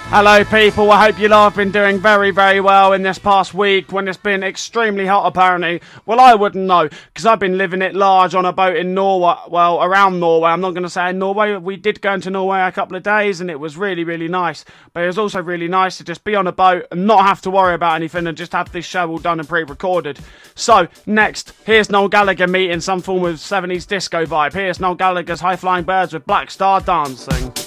Hello people, I hope you lot have been doing very, very well in this past week when it's been extremely hot apparently. Well, I wouldn't know, because I've been living it large on a boat in Norway, well, around Norway. I'm not going to say in Norway. We did go into Norway a couple of days and it was really, really nice. But it was also really nice to just be on a boat and not have to worry about anything and just have this show all done and pre-recorded. So, next, here's Noel Gallagher meeting some form of 70s disco vibe. Here's Noel Gallagher's High Flying Birds with Black Star Dancing.